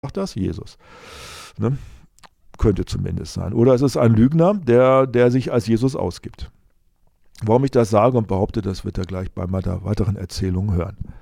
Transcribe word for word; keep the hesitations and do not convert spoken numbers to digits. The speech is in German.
Macht das? Jesus. Ne? Könnte zumindest sein. Oder es ist ein Lügner, der, der sich als Jesus ausgibt. Warum ich das sage und behaupte, das wird er gleich bei meiner weiteren Erzählung hören.